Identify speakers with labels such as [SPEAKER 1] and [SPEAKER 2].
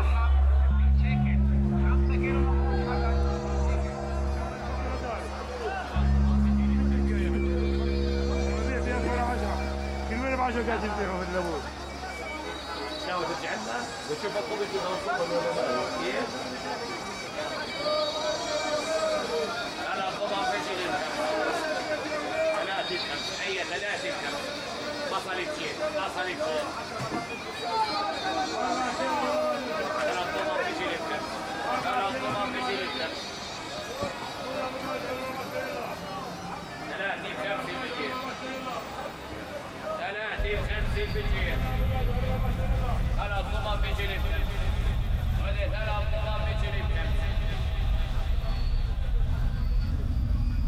[SPEAKER 1] 10 قاعد تبيعهم في الليمون.
[SPEAKER 2] ناوي ترجع لنا؟ بتشوف الطبيب كذا وصل ولا لا؟ كيف؟ أنا الضباب بيجي لنا 3 5 أي 3 5 بصل بشيء بصل بشيء. أنا الضباب بيجي لك أنا الضباب بيجي لك 30 5 بيجي 30 5 بيجي. أنا الضباب بيجي لك